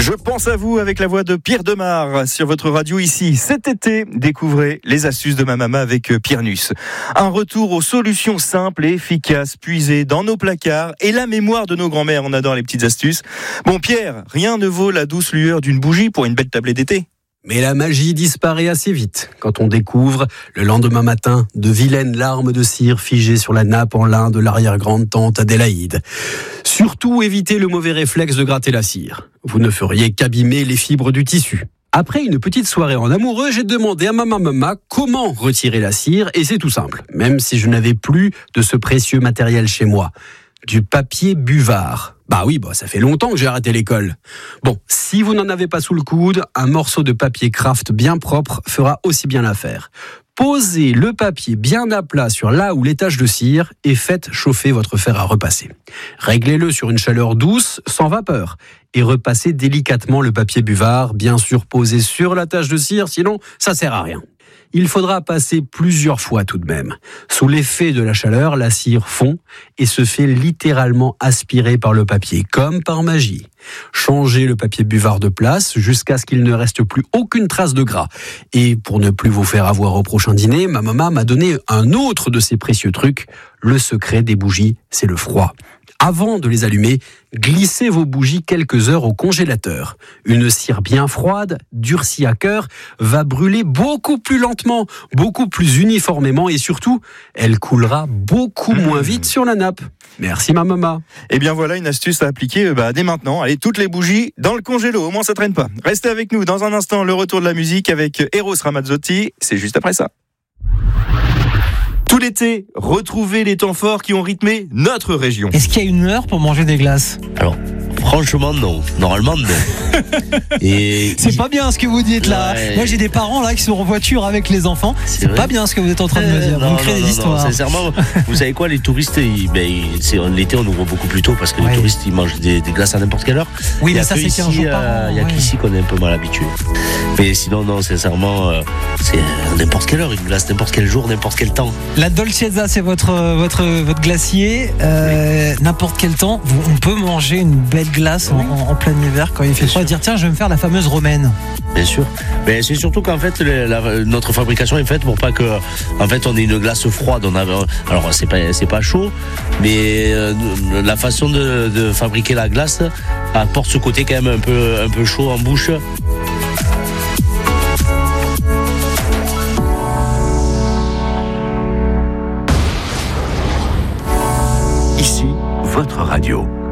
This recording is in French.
Je pense à vous avec la voix de Pierre Demar sur votre radio ici. Cet été, découvrez les astuces de ma maman avec Pierre Nuss. Un retour aux solutions simples et efficaces puisées dans nos placards et la mémoire de nos grands-mères. On adore les petites astuces. Bon Pierre, rien ne vaut la douce lueur d'une bougie pour une belle tablée d'été. Mais la magie disparaît assez vite quand on découvre, le lendemain matin, de vilaines larmes de cire figées sur la nappe en lin de l'arrière-grande-tante Adélaïde. Surtout, évitez le mauvais réflexe de gratter la cire. Vous ne feriez qu'abîmer les fibres du tissu. Après une petite soirée en amoureux, j'ai demandé à ma maman comment retirer la cire, et c'est tout simple, même si je n'avais plus de ce précieux matériel chez moi. Du papier buvard. Ça fait longtemps que j'ai arrêté l'école. Bon, si vous n'en avez pas sous le coude, un morceau de papier craft bien propre fera aussi bien l'affaire. Posez le papier bien à plat sur là où les taches de cire et faites chauffer votre fer à repasser. Réglez-le sur une chaleur douce, sans vapeur, et repassez délicatement le papier buvard, bien sûr posé sur la tache de cire, sinon ça sert à rien. Il faudra passer plusieurs fois tout de même. Sous l'effet de la chaleur, la cire fond et se fait littéralement aspirer par le papier, comme par magie. Changez le papier buvard de place jusqu'à ce qu'il ne reste plus aucune trace de gras. Et pour ne plus vous faire avoir au prochain dîner, ma maman m'a donné un autre de ses précieux trucs. Le secret des bougies, c'est le froid. Avant de les allumer, glissez vos bougies quelques heures au congélateur. Une cire bien froide, durcie à cœur, va brûler beaucoup plus lentement, beaucoup plus uniformément et surtout, elle coulera beaucoup moins vite sur la nappe. Merci ma maman. Et bien voilà une astuce à appliquer dès maintenant. Allez, toutes les bougies dans le congélo, au moins ça traîne pas. Restez avec nous dans un instant, le retour de la musique avec Eros Ramazzotti. C'est juste après ça. Tout l'été, retrouvez les temps forts qui ont rythmé notre région. Est-ce qu'il y a une heure pour manger des glaces ? Alors, franchement, non. Normalement, non. Et c'est pas bien ce que vous dites là. Ouais. Moi, j'ai des parents là qui sont en voiture avec les enfants. C'est vrai. Pas bien ce que vous êtes en train de me dire. Vous me créez des histoires. Non, sincèrement, vous savez quoi, les touristes, l'été, on ouvre beaucoup plus tôt parce que les touristes, ils mangent des glaces à n'importe quelle heure. Oui, mais ça, c'est 15 jours par an. Il y a qu'ici qu'on est un peu mal habitué. Mais sinon, non, sincèrement, c'est n'importe quelle heure, une glace, n'importe quel jour, n'importe quel temps. La Dolcezza, c'est votre glacier. N'importe quel temps, on peut manger une belle glace en plein hiver quand il fait froid. Dire tiens, je vais me faire la fameuse romaine. Bien sûr. Mais c'est surtout qu'en fait, notre fabrication est faite pour pas que, en fait, on ait une glace froide. Alors c'est pas chaud, mais la façon de fabriquer la glace apporte ce côté quand même un peu chaud en bouche. Ici, votre radio.